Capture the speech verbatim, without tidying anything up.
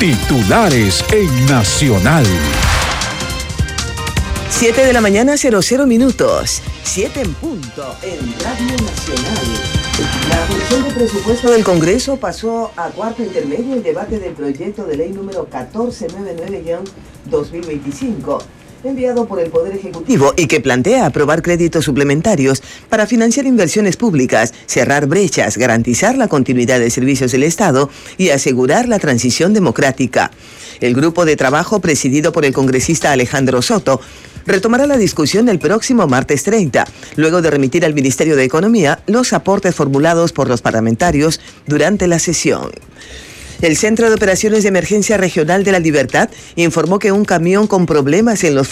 Titulares en Nacional. Siete de la mañana, cero cero minutos. Siete en punto, en Radio Nacional. La Comisión de Presupuesto del Congreso pasó a cuarto intermedio el debate del proyecto de ley número catorce noventa y nueve guión dos mil veinticinco, enviado por el Poder Ejecutivo y que plantea aprobar créditos suplementarios para financiar inversiones públicas, cerrar brechas, garantizar la continuidad de servicios del Estado y asegurar la transición democrática. El grupo de trabajo, presidido por el congresista Alejandro Soto, retomará la discusión el próximo martes treinta, luego de remitir al Ministerio de Economía los aportes formulados por los parlamentarios durante la sesión. El Centro de Operaciones de Emergencia Regional de la Libertad informó que un camión con problemas en los